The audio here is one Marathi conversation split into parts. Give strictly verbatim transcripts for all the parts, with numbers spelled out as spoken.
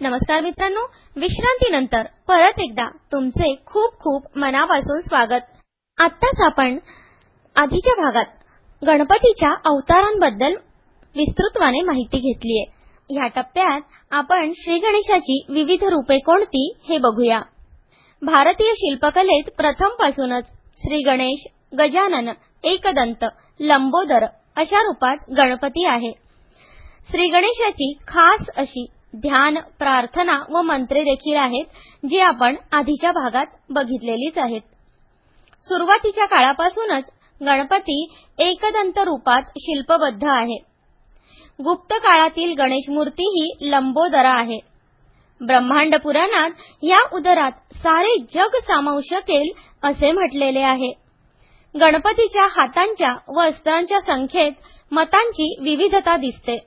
नमस्कार मित्रांनो, विश्रांतीनंतर परत एकदा तुमचे खूप खूप मनापासून स्वागत. आत्ताच आपण आधीच्या भागात गणपतीच्या अवतारांबद्दल विस्तृतपणे माहिती घेतली आहे. या टप्प्यात आपण श्री गणेशाची विविध रूपे कोणती हे बघूया. भारतीय शिल्पकलेत प्रथमपासूनच श्री गणेश, गजानन, एकदंत, लंबोदर अशा रूपात गणपती आहे. श्री गणेशाची खास अशी ध्यान, प्रार्थना व मंत्रे देखील आहेत, जी आपण आधीच्या भागात बघितलेलीच आहेत. सुरुवातीच्या काळापासूनच गणपती एकदंत रूपात शिल्पबद्ध आहे. गुप्त काळातील गणेश मूर्ती ही लंबोदरा आहे. ब्रह्मांड पुराणात या उदरात सारे जग सामावू शकेल असे म्हटलेले आहे. गणपतीच्या हातांच्या व अस्त्रांच्या संख्येत मतांची विविधता दिसते.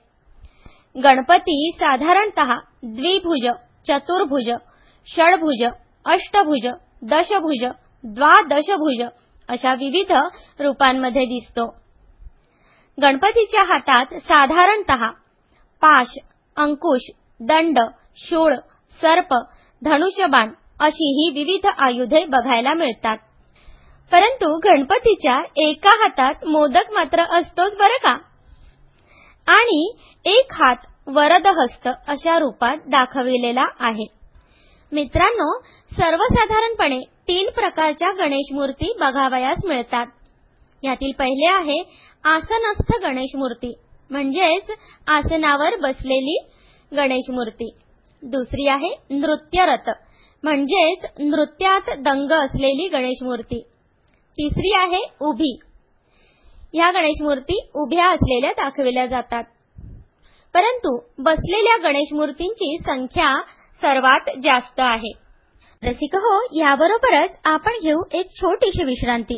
गणपती साधारणतः द्विभुज, चतुर्भुज, षडभुज, अष्टभुज, दशभुज, द्वादशभुज अशा विविध रूपांमध्ये दिसतो. गणपतीच्या हातात साधारणतः पाश, अंकुश, दंड, शूळ, सर्प, धनुष्यबाण अशी ही विविध आयुधे बघायला मिळतात. परंतु गणपतीच्या एका हातात मोदक मात्र असतोच बरं का. आणि एक हात वरदहस्त अशा रूपात दाखविलेला आहे. मित्रांनो, सर्वसाधारणपणे तीन प्रकारच्या गणेश मूर्ती बघावयास मिळतात. यातील पहिले आहे आसनस्थ गणेश मूर्ती, म्हणजेच आसनावर बसलेली गणेश मूर्ती. दुसरी आहे नृत्यरत, म्हणजेच नृत्यात दंग असलेली गणेश मूर्ती. तिसरी आहे उभी. ह्या गणेश मूर्ती उभ्या असलेल्या दाखविल्या जातात. परंतु बसलेल्या गणेश मूर्तींची संख्या सर्वात जास्त आहे. रसिक हो, याबरोबरच आपण घेऊ एक छोटीशी विश्रांती.